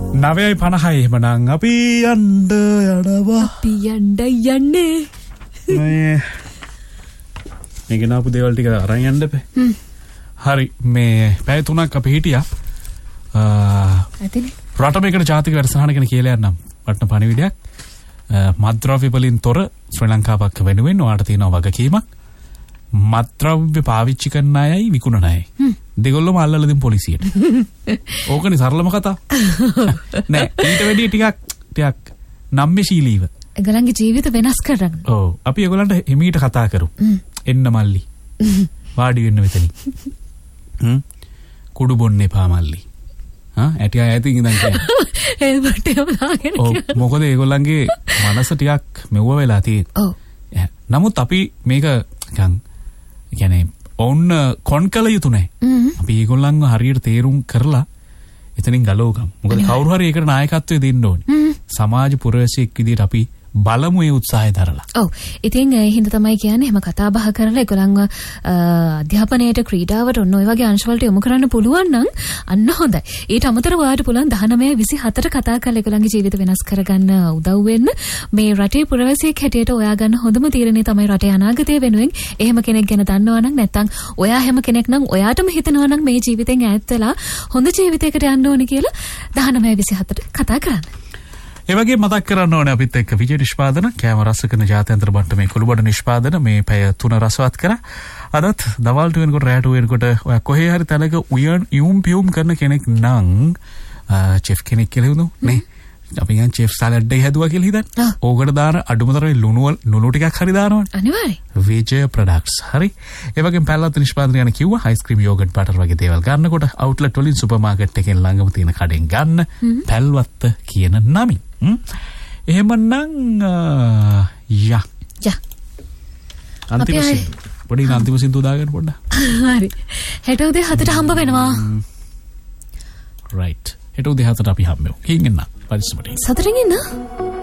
9:50 එහෙමනම් අපි යනවා. අපි යන්නේ. මේ ගෙනාපු දේවල් ටික අරන් යන්න එපේ. හරි මේ පැය 3ක් අපි හිටියා. ඇතිනේ. රට මේකට ජාතික වැඩසටහන ගැන කියලා යන්නම්. වටන පණිවිඩයක්. මත්ද්‍රව්‍ය වලින් තොර ශ්‍රී ලංකාවක් වෙනුවෙන් ඔයාලට තියෙනවා වගකීමක්. මත්ද්‍රව්‍ය පාවිච්චි කරන අයයි විකුණන අයයි. දෙගොල්ලම අල්ලලා දෙමු පොලිසියට. ඕකනේ සරලම කතාව. නෑ ඊට වැඩිය ටිකක් නම්මශීලීව. ඒගොල්ලන්ගේ ජීවිත වෙනස් කරගන්න. ඔව් අපි ඒගොල්ලන්ට හිමීට කතා කරමු. එන්න මල්ලි. වාඩි වෙන්න මෙතනින්. කුඩු බොන්න එපා මල්ලි. ඇටි ඇතින් ඉඳන් කියන්නේ. මොකද ඒගොල්ලන්ගේ මනස ටිකක් මෙව්ව වෙලා තියෙන්නේ. නමුත් අපි මේක කියන්නේ ඔන්න කොන් කළ යුතු නැහැ. අපි ඒගොල්ලන්ව හරියට තේරුම් කරලා එතනින් ගලවගමු. මොකද කවුරු හරි ඒකට නායකත්වය දෙන්න ඕනේ. සමාජ පුරවැසියෙක් විදිහට අපි බලමු ඒ උත්සාහය දරලා. ඔව්. ඉතින් ඒ හින්දා තමයි කියන්නේ එහෙම කතා බහ කරලා ඒගොල්ලන්ව අධ්‍යාපනයට ක්‍රීඩාවට ඔන්න ඔය වගේ අංශවලට යොමු කරන්න පුළුවන් නම් අන්න හොඳයි. ඊට අමතරව ඔයාලට පුළුවන් 19:24 කතා කරලා ඒගොල්ලන්ගේ ජීවිත වෙනස් කරගන්න උදව් වෙන්න. මේ රටේ පුරවැසියෙක් හැටියට ඔයා ගන්න හොඳම තීරණය තමයි රටේ අනාගතය වෙනුවෙන් එහෙම කෙනෙක් ගැන දන්නවා නම් නැත්නම් ඔයා හැම කෙනෙක් නම් ඔයාටම හිතනවා නම් මේ ජීවිතෙන් ඈත් වෙලා හොඳ ජීවිතයකට යන්න ඕනේ කියලා 19:24 කතා කරන්න. ඒ වගේ මතක් කරන්න ඕනේ අපිත් එක්ක විජය නිෂ්පාදන කෑම රස කරන ජාත්‍යන්තර මට්ටමේ කුළුබඩ නිෂ්පාදන මේ පැය 3 රසවත් කරා. අදත් දවල්ට වෙනකොට රැට වෙනකොට ඔය කොහේ හරි තැනක යුම් පියුම් කරන කෙනෙක් නම් චෙෆ් කෙනෙක් කියලා හිතමු නේ. අපි යන් චෙෆ් සලාඩ් එක හැදුවා කියලා හිතන්න. ඕකට දාන අඩුමතරේ ලුණු ටිකක් හරි දානවනේ. අනිවාර්යයෙන්. විජය ප්‍රොඩක්ට්ස්. හරි. ඒ වගේම පැල්ලත් නිෂ්පාදනය යන කිව්වා අයිස්ක්‍රීම් යෝගට් බටර් වගේ දේවල් ගන්නකොට අවුට්ලට් වලින් සුපර් මාකට් එකෙන් ළඟම තියෙන කඩෙන් ගන්න. පැල්වත්ත කියන නමින්. එහෙමනම් යා අන්තිම සින්දු පොඩි අන්තිම සින්දු දාගන්න පොඩ්ඩක්. හරි. හෙට උදේ 7ට හම්බ වෙනවා. රයිට්. හෙට උදේ 7ට අපි හම්බෙමු. කින් එන්න. පරිස්සමට. 7ට ඉන්න.